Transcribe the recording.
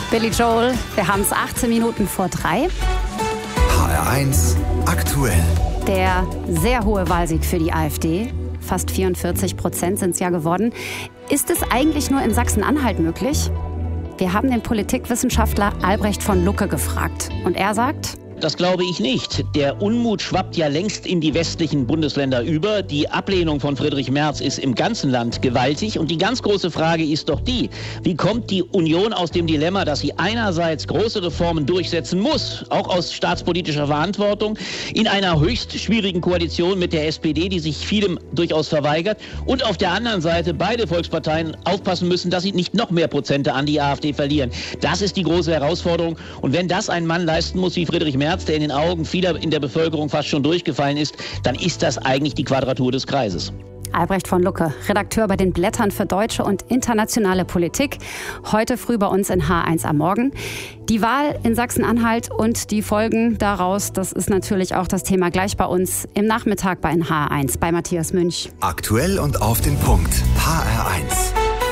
Billy Joel, wir haben es 18 Minuten vor 3. HR1 aktuell. Der sehr hohe Wahlsieg für die AfD, fast 44% sind es ja geworden. Ist es eigentlich nur in Sachsen-Anhalt möglich? Wir haben den Politikwissenschaftler Albrecht von Lucke gefragt. Und er sagt: Das glaube ich nicht. Der Unmut schwappt ja längst in die westlichen Bundesländer über. Die Ablehnung von Friedrich Merz ist im ganzen Land gewaltig. Und die ganz große Frage ist doch die: Wie kommt die Union aus dem Dilemma, dass sie einerseits große Reformen durchsetzen muss, auch aus staatspolitischer Verantwortung, in einer höchst schwierigen Koalition mit der SPD, die sich vielem durchaus verweigert, und auf der anderen Seite beide Volksparteien aufpassen müssen, dass sie nicht noch mehr Prozente an die AfD verlieren. Das ist die große Herausforderung. Und wenn das ein Mann leisten muss wie Friedrich Merz, der in den Augen vieler in der Bevölkerung fast schon durchgefallen ist, dann ist das eigentlich die Quadratur des Kreises. Albrecht von Lucke, Redakteur bei den Blättern für deutsche und internationale Politik. Heute früh bei uns in H1 am Morgen. Die Wahl in Sachsen-Anhalt und die Folgen daraus, das ist natürlich auch das Thema gleich bei uns im Nachmittag bei H1 bei Matthias Münch. Aktuell und auf den Punkt. HR1.